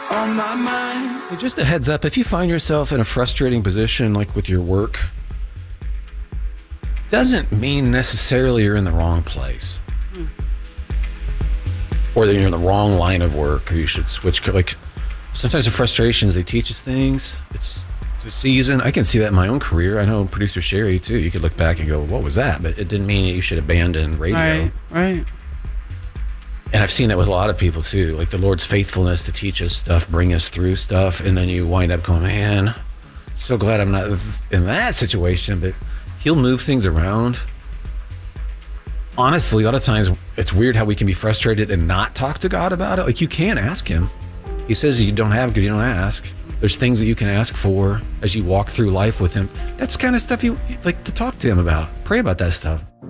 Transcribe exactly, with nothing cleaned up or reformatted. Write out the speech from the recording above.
on my mind. Hey, just a heads up, if you find yourself in a frustrating position, like with your work, doesn't mean necessarily you're in the wrong place. Mm. Or that you're in the wrong line of work, or you should switch. Like, sometimes the frustrations, they teach us things. It's, it's a season. I can see that in my own career. I know producer Sherry, too. You could look back and go, what was that? But it didn't mean you should abandon radio. Right, right. And I've seen that with a lot of people, too. Like the Lord's faithfulness to teach us stuff, bring us through stuff, and then you wind up going, man, so glad I'm not in that situation. But He'll move things around. Honestly, a lot of times it's weird how we can be frustrated and not talk to God about it. Like, you can ask Him. He says you don't have because you don't ask. There's things that you can ask for as you walk through life with Him. That's kind of stuff you like to talk to Him about. Pray about that stuff.